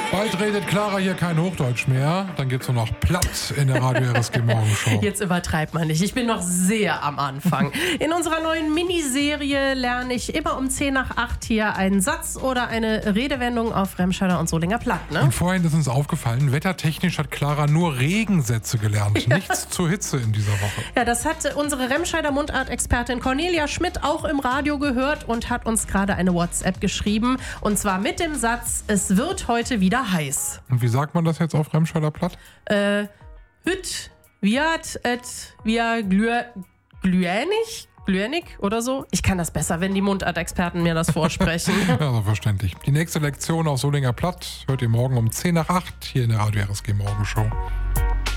Bald redet Clara hier kein Hochdeutsch mehr. Dann gibt's nur noch Platt in der Radio RSG Morgenshow. Jetzt übertreibt man nicht. Ich bin noch sehr am Anfang. In unserer neuen Miniserie lerne ich immer um 10 nach 8 hier einen Satz oder eine Redewendung auf Remscheider und Solinger Platt. Ne? Und vorhin ist uns aufgefallen, wettertechnisch hat Clara nur Regensätze gelernt. Ja. Nichts zur Hitze in dieser Woche. Ja, das hat unsere Remscheider Mundartexpertin Cornelia Schmidt auch im Radio gehört und hat uns gerade eine WhatsApp geschrieben. Und zwar mit dem Satz, es wird heute wieder heiß. Und wie sagt man das jetzt auf Remscheider Platt? Hüt, viat, et, via glüenig oder so. Ich kann das besser, wenn die Mundartexperten mir das vorsprechen. Ja, so verständlich. Die nächste Lektion auf Solinger Platt hört ihr morgen um 10 nach 8 hier in der Radio RSG Morgenshow.